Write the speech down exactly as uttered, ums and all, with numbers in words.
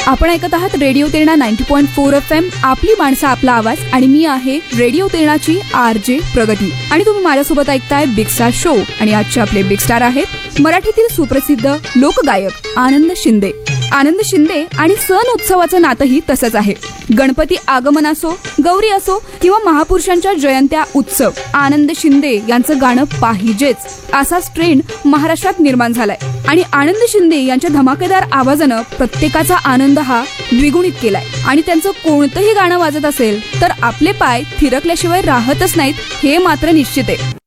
आपण ऐकत आहात radio Terna ninety point four F M, आपली माणसं आपला आवाज. आणि मी आहे रेडिओ तेरणाची आर जे प्रगती. आणि तुम्ही माझ्यासोबत ऐकताय बिग स्टार शो. आणि आजचे आपले बिग स्टार आहेत मराठीतील सुप्रसिद्ध लोकगायक आनंद शिंदे. आनंद शिंदे आणि सण उत्सवाचं नातंही तसंच आहे. गणपती आगमन असो, गौरी असो किंवा महापुरुषांच्या जयंत्या उत्सव, आनंद शिंदे यांचं गाणं पाहिजेच असाच ट्रेंड महाराष्ट्रात निर्माण झालाय. आणि आनंद शिंदे यांच्या धमाकेदार आवाजानं प्रत्येकाचा आनंद हा द्विगुणित केलाय. आणि त्यांचं कोणतंही गाणं वाजत असेल तर आपले पाय थिरकल्याशिवाय राहतच नाहीत, हे मात्र निश्चित आहे.